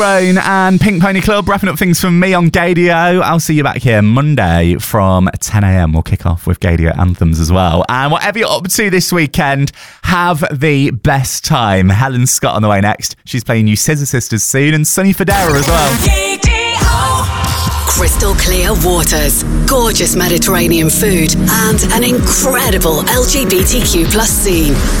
Brown and Pink Pony Club wrapping up things from me on Gaydio. I'll see you back here Monday from 10 a.m. We'll kick off with Gaydio anthems as well. And whatever you're up to this weekend, have the best time. Helen Scott on the way next. She's playing you Scissor Sisters soon, and Sunny Federa as well. Crystal clear waters, gorgeous Mediterranean food, and an incredible LGBTQ+ scene.